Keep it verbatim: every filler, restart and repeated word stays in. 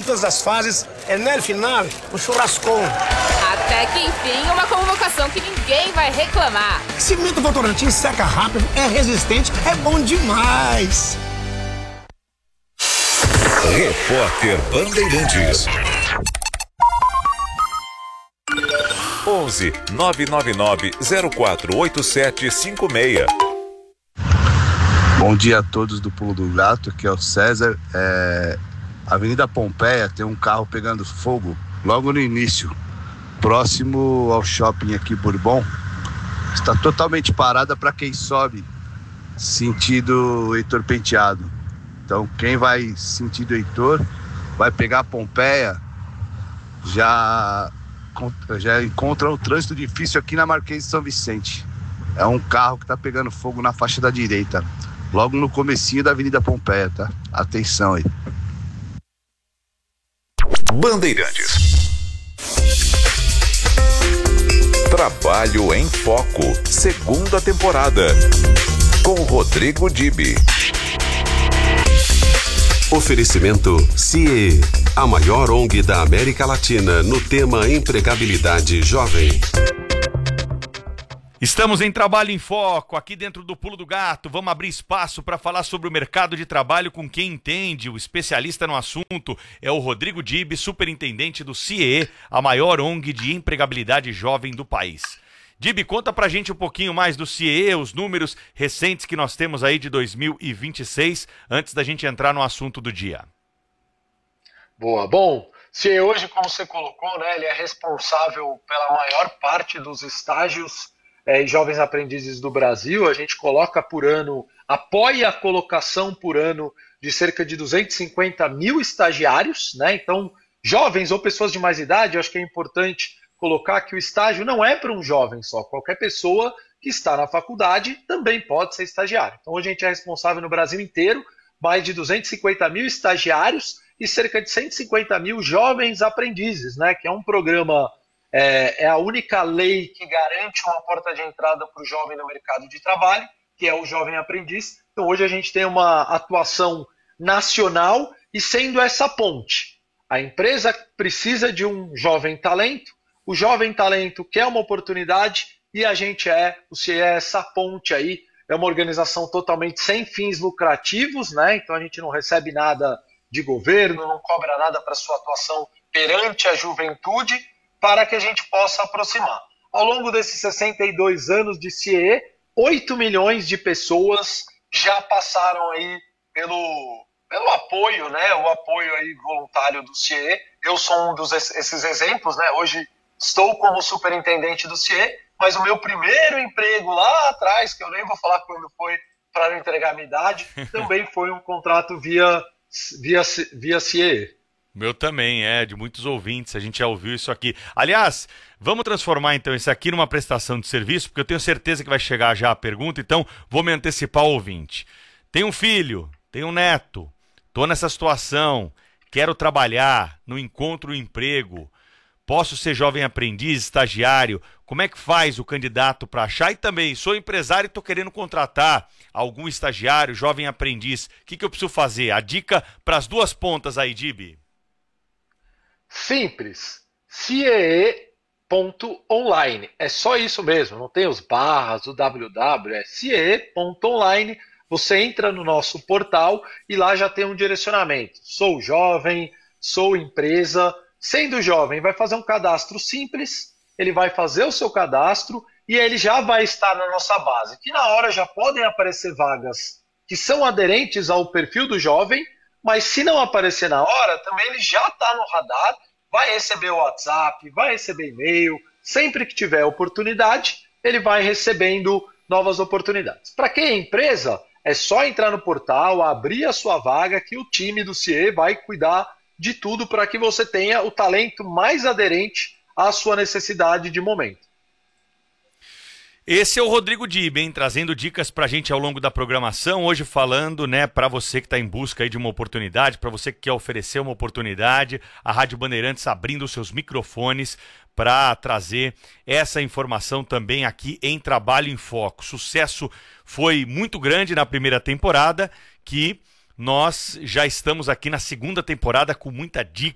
todas as fases, é no final, um churrascão. Até que enfim, uma convocação que ninguém vai reclamar. Cimento Votorantim seca rápido, é resistente, é bom demais. Repórter Bandeirantes. onze nove nove nove zero quatro oito sete cinco seis. Bom dia a todos do Pulo do Gato, aqui é o César. É... Avenida Pompeia tem um carro pegando fogo logo no início, próximo ao shopping aqui Bourbon. Está totalmente parada para quem sobe sentido Heitor Penteado. Então quem vai sentido Heitor vai pegar a Pompeia, já, já encontra o trânsito difícil aqui na Marquês de São Vicente. É um carro que está pegando fogo na faixa da direita, logo no comecinho da Avenida Pompeia, tá? Atenção aí. Bandeirantes. Trabalho em Foco, segunda temporada, com Rodrigo Dibe. Oferecimento C I E, a maior O N G da América Latina no tema empregabilidade jovem. Estamos em Trabalho em Foco, aqui dentro do Pulo do Gato. Vamos abrir espaço para falar sobre o mercado de trabalho com quem entende. O especialista no assunto é o Rodrigo Dibe, superintendente do C I E, a maior O N G de empregabilidade jovem do país. Dibe, conta pra gente um pouquinho mais do C I E, os números recentes que nós temos aí de dois mil e vinte e seis, antes da gente entrar no assunto do dia. Boa, bom, C I E hoje, como você colocou, né, ele é responsável pela maior parte dos estágios é, e jovens aprendizes do Brasil. A gente coloca por ano, apoia a colocação por ano de cerca de duzentos e cinquenta mil estagiários, né? Então, jovens ou pessoas de mais idade, eu acho que é importante colocar que o estágio não é para um jovem só. Qualquer pessoa que está na faculdade também pode ser estagiário. Então, hoje a gente é responsável no Brasil inteiro, mais de duzentos e cinquenta mil estagiários e cerca de cento e cinquenta mil jovens aprendizes, né? Que é um programa, é, é a única lei que garante uma porta de entrada para o jovem no mercado de trabalho, que é o jovem aprendiz. Então, hoje a gente tem uma atuação nacional e sendo essa ponte. A empresa precisa de um jovem talento, o jovem talento quer uma oportunidade e a gente é, o C I E é essa ponte aí, é uma organização totalmente sem fins lucrativos, né? Então a gente não recebe nada de governo, não cobra nada para sua atuação perante a juventude, para que a gente possa aproximar. Ao longo desses sessenta e dois anos de C I E, oito milhões de pessoas já passaram aí pelo, pelo apoio, né? O apoio aí voluntário do C I E. Eu sou um dos esses exemplos, né? Hoje estou como superintendente do C I E, mas o meu primeiro emprego lá atrás, que eu nem vou falar quando foi para não entregar a minha idade, também foi um contrato via, via, via C I E. Meu também, é, de muitos ouvintes, a gente já ouviu isso aqui. Aliás, vamos transformar então isso aqui numa prestação de serviço, porque eu tenho certeza que vai chegar já a pergunta, então vou me antecipar ao ouvinte. Tenho um filho, tenho um neto, estou nessa situação, quero trabalhar, não encontro um emprego, posso ser jovem aprendiz, estagiário, como é que faz o candidato para achar? E também, sou empresário e estou querendo contratar algum estagiário, jovem aprendiz, o que, que eu preciso fazer? A dica para as duas pontas aí, Dibe. Simples, C I E ponto online, é só isso mesmo, não tem os barras, o www, é C I E ponto online, você entra no nosso portal e lá já tem um direcionamento, sou jovem, sou empresa. Sendo jovem, vai fazer um cadastro simples, ele vai fazer o seu cadastro e ele já vai estar na nossa base, que na hora já podem aparecer vagas que são aderentes ao perfil do jovem, mas se não aparecer na hora, também ele já está no radar, vai receber o WhatsApp, vai receber e-mail, sempre que tiver oportunidade, ele vai recebendo novas oportunidades. Para quem é empresa, é só entrar no portal, abrir a sua vaga, que o time do C I E vai cuidar de tudo para que você tenha o talento mais aderente à sua necessidade de momento. Esse é o Rodrigo Dibe, hein, trazendo dicas para a gente ao longo da programação, hoje falando, né, para você que está em busca aí de uma oportunidade, para você que quer oferecer uma oportunidade, a Rádio Bandeirantes abrindo os seus microfones para trazer essa informação também aqui em Trabalho em Foco. Sucesso foi muito grande na primeira temporada, que nós já estamos aqui na segunda temporada com muita dica,